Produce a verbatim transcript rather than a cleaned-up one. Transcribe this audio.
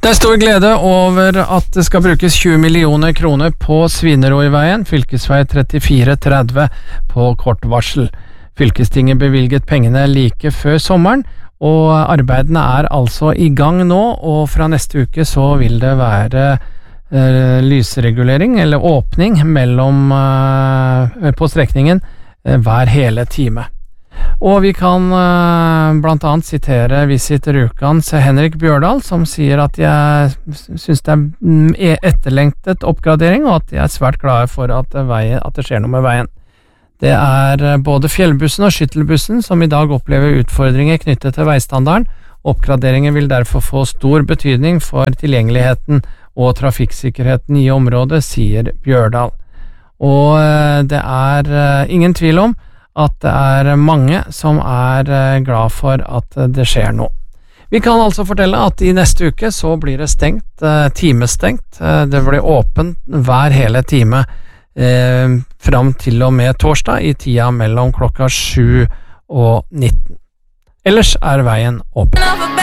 Det er stor glede over at det skal brukes tjue millioner kroner på Svineroiveien, fylkesvei trettifire tretti på kort varsel. Fylkestinget bevilget pengene like før sommeren, og arbeidene er altså i gang nå, og fra neste uke så vil det være eh, lysregulering eller åpning mellom, eh, på strekningen eh, hver hele time. Og vi kan uh, blant annet sitere Visit Rjukans Henrik Bjørdal, som sier at jeg synes det er etterlengtet oppgradering, og at jeg er svært glad for at, veien, at det skjer noe med veien. Det er både fjellbussen og skyttelbussen som i dag opplever utfordringer knyttet til veistandarden. Oppgraderingen vil derfor få stor betydning for tilgjengeligheten og trafikksikkerheten i området, sier Bjørdal. Og uh, det er uh, ingen tvil om at det er mange som er glad for at det skjer nå. Vi kan altså fortelle at i neste uke så blir det stengt, timestengt. Det blir åpent hver hele time eh, fram til og med torsdag i tida mellom klokka sju og nitten. Ellers er veien åpen.